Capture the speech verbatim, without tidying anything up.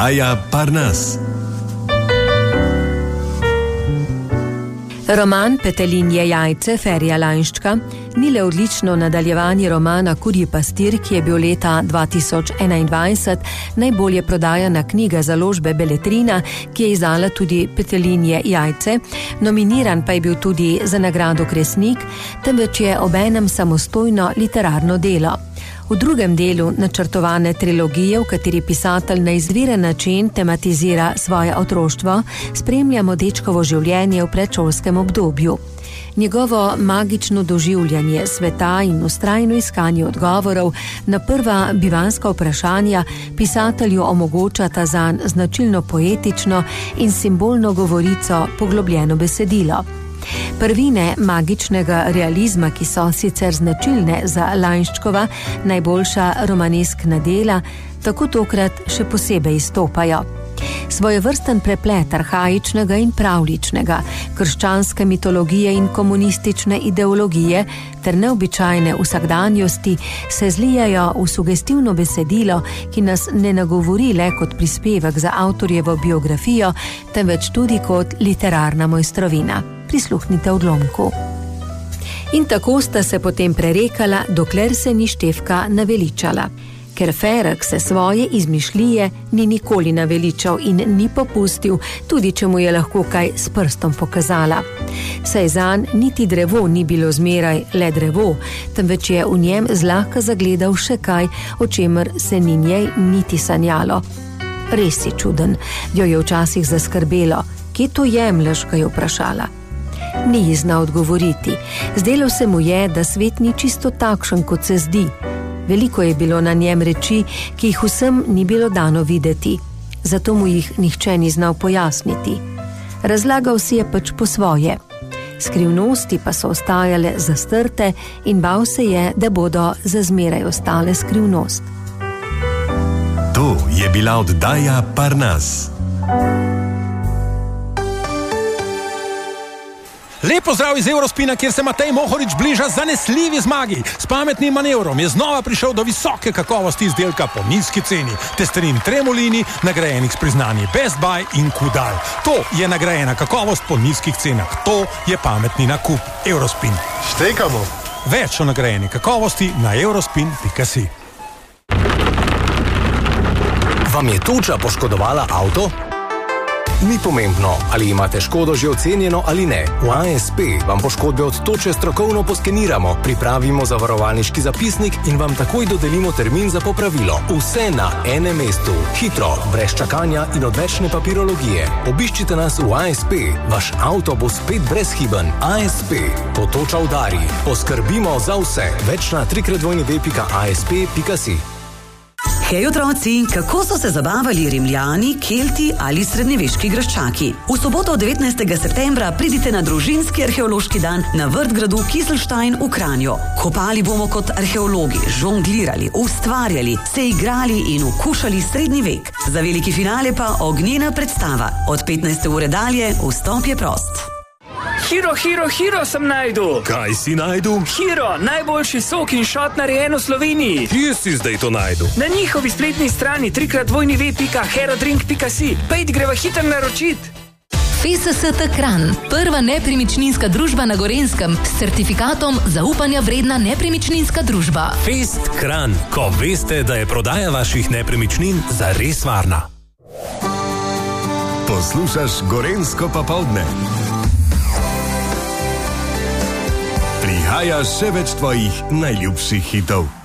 Oddaja Parnas. Roman Petelinje jajce Ferija Lainščka ni le odlično nadaljevanje romana Kurji pastir, ki je bil leta dva tisoč enaindvajset najbolje prodajana knjiga založbe Beletrina, ki je izdala tudi Petelinje jajce, nominiran pa je bil tudi za nagrado Kresnik, temveč je obenem samostojno literarno delo. V drugem delu načrtovane trilogije, v kateri pisatelj na izviren način tematizira svoje otroštvo, spremljamo dečkovo življenje v predšolskem obdobju. Njegovo magično doživljanje sveta in vztrajno iskanje odgovorov na prva bivanska vprašanja pisatelju omogočata zanj značilno poetično in simbolno govorico poglobljeno besedilo. Prvine magičnega realizma, ki so sicer značilne za Lainščkova najboljša romaneskna dela, tako tokrat še posebej izstopajo. Svojevrsten preplet arhaičnega in pravličnega, krščanske mitologije in komunistične ideologije ter neobičajne vsakdanjosti se zlijajo v sugestivno besedilo, ki nas ne nagovori le kot prispevek za avtorjevo biografijo, temveč tudi kot literarna mojstrovina. Prisluhnite odlomku. In tako sta se potem prerekala, dokler se ni Štefka naveličala. Ker Ferek se svoje izmišljije ni nikoli naveličal in ni popustil, tudi če mu je lahko kaj s prstom pokazala. Saj zanj niti drevo ni bilo zmeraj le drevo, temveč je v njem zlahka zagledal še kaj, o čemer se ni njej niti sanjalo. Res si čuden, jo je včasih zaskrbelo. Kje to jemlješ, ga je vprašala. Ni ji znal odgovoriti. Zdelo se mu je, da svet ni čisto takšen, kot se zdi. Veliko je bilo na njem reči, ki jih vsem ni bilo dano videti. Zato mu jih nihče ni znal pojasniti. Razlagal si je pač po svoje. Skrivnosti pa so ostajale zastrte in bal se je, da bodo za zmeraj ostale skrivnost. To je bila oddaja Parnas. Lepo zdrav iz Eurospina, kjer se Matej Mohorič bliža zanesljivi zmagi. S pametnim manevrom je znova prišel do visoke kakovosti izdelka po nizki ceni. Testerin Tremolini, nagrajenih s priznanji Best Buy in Kudal. To je nagrajena kakovost po nizkih cenah. To je pametni nakup. Eurospin. Štekamo. Več o nagrajeni kakovosti na eurospin pika si. Vam je tuča poškodovala avto? Ni pomembno, ali imate škodo že ocenjeno ali ne. V A S P vam poškodbe od toče strokovno poskeniramo, pripravimo zavarovalniški zapisnik in vam takoj dodelimo termin za popravilo. Vse na enem mestu. Hitro, brez čakanja in odvečne papirologije. Obiščite nas v A S P. Vaš avto bo spet brezhiben. A S P. Ko toča udari, poskrbimo za vse. Več na trikrat dvojni ve pika a s p pika si. Hej otroci, kako so se zabavali Rimljani, Kelti ali srednjeveški graščaki? V soboto devetnajstega septembra pridite na družinski arheološki dan na Vrtgradu Kieselstein v Kranju. Kopali bomo kot arheologi, žonglirali, ustvarjali, se igrali in okušali srednji vek. Za veliki finale pa ognjena predstava. Od petnajste ure dalje vstop je prost. Hiro, Hiro, Hiro sem najdu. Kaj si najdu? Hiro, najboljši sok in šot narejen v Sloveniji. Kje si zdaj to najdu? Na njihovi spletni strani trikrat dvojni ve pika herodrink pika si. Pejt greva hiter naročit. F S S T Kranj, prva nepremičninska družba na Gorenjskem s certifikatom zaupanja vredna nepremičninska družba. Fest Kranj, ko veste, da je prodaja vaših nepremičnin zares varna. Poslušaš Gorenjsko popoldne. Prihaja še več tvojih najljubših hitov.